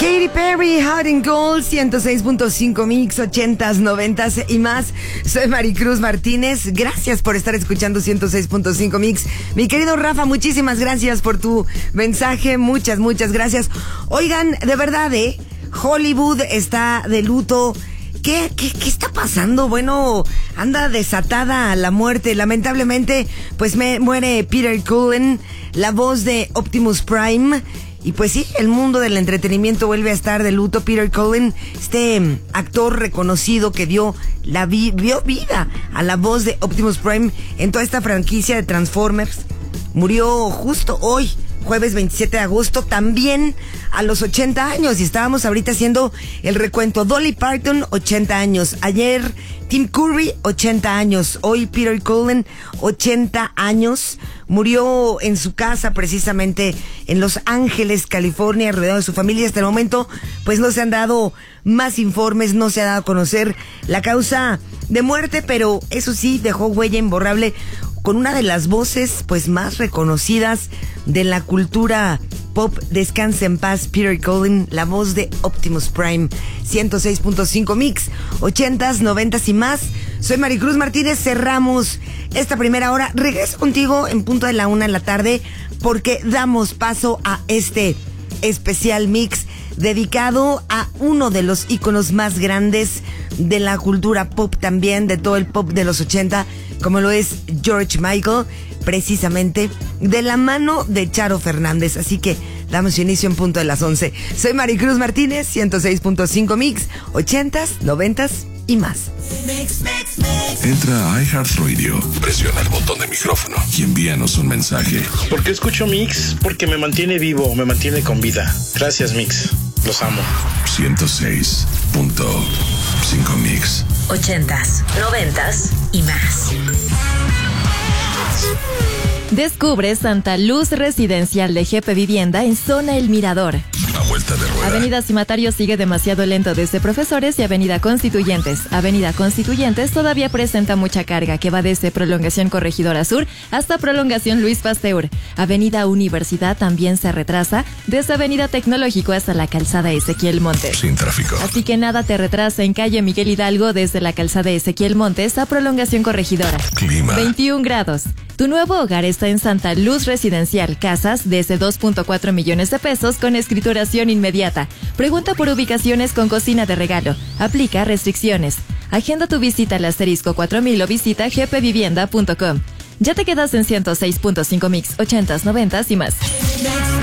Katy Perry, Hot and Cold, 106.5 Mix, 80s, 90s y más. Soy Maricruz Martínez. Gracias por estar escuchando 106.5 Mix. Mi querido Rafa, muchísimas gracias por tu mensaje. Muchas gracias. Oigan, de verdad, Hollywood está de luto. ¿Qué está pasando? Bueno, anda desatada la muerte. Lamentablemente, pues muere Peter Cullen, la voz de Optimus Prime. Y pues sí, el mundo del entretenimiento vuelve a estar de luto. Peter Cullen, este actor reconocido que dio vida a la voz de Optimus Prime en toda esta franquicia de Transformers, murió justo hoy, jueves 27 de agosto, también a los 80 años. Y estábamos ahorita haciendo el recuento. Dolly Parton, 80 años. Ayer, Tim Curry, 80 años. Hoy, Peter Cullen, 80 años. Murió en su casa, precisamente en Los Ángeles, California, rodeado de su familia. Hasta el momento, pues no se han dado más informes, no se ha dado a conocer la causa de muerte, pero eso sí, dejó huella imborrable con una de las voces pues más reconocidas de la cultura pop. Descanse en paz, Peter Cullen, la voz de Optimus Prime. 106.5 Mix, 80s, 90s y más. Soy Maricruz Martínez. Cerramos esta primera hora. Regreso contigo en punto de la 1 de la tarde porque damos paso a este especial mix dedicado a uno de los íconos más grandes de la cultura pop, también de todo el pop de los 80, como lo es George Michael, precisamente de la mano de Charo Fernández. Así que damos inicio en punto de las 11. Soy Maricruz Martínez, 106.5 Mix, 80s, 90s y más. Entra a iHeartRadio, presiona el botón de micrófono y envíanos un mensaje. ¿Por qué escucho Mix? Porque me mantiene vivo, me mantiene con vida. Gracias, Mix. Los amo. 106.5 Mix. 80s, 90s y más. Descubre Santa Luz Residencial de GP Vivienda en Zona El Mirador. A vuelta de rueda. Avenida Cimatario sigue demasiado lento desde Profesores y Avenida Constituyentes. Avenida Constituyentes todavía presenta mucha carga que va desde Prolongación Corregidora Sur hasta Prolongación Luis Pasteur. Avenida Universidad también se retrasa desde Avenida Tecnológico hasta la Calzada Ezequiel Montes. Sin tráfico. Así que nada te retrasa en calle Miguel Hidalgo desde la Calzada Ezequiel Montes a Prolongación Corregidora. Clima. 21 grados. Tu nuevo hogar está en Santa Luz Residencial. Casas desde 2.4 millones de pesos con escrituración inmediata. Pregunta por ubicaciones con cocina de regalo. Aplica restricciones. Agenda tu visita al asterisco 4000 o visita gpvivienda.com. Ya te quedas en 106.5 Mix, 80s, 90s y más.